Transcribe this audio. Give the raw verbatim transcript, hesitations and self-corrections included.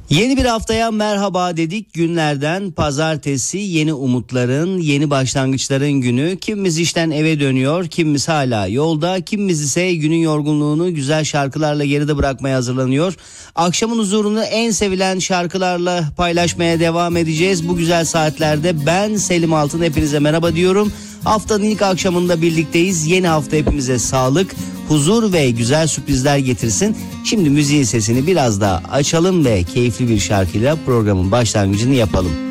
Yeni bir haftaya merhaba dedik. Günlerden pazartesi, yeni umutların, yeni başlangıçların günü. Kimimiz işten eve dönüyor, kimimiz hala yolda, kimimiz ise günün yorgunluğunu güzel şarkılarla geride bırakmaya hazırlanıyor. Akşamın huzurunu en sevilen şarkılarla paylaşmaya devam edeceğiz. Bu güzel saatlerde ben Selim Altın hepinize merhaba diyorum. Haftanın ilk akşamında birlikteyiz. Yeni hafta hepimize sağlık, huzur ve güzel sürprizler getirsin. Şimdi müziğin sesini biraz daha açalım ve keyifli bir şarkıyla programın başlangıcını yapalım.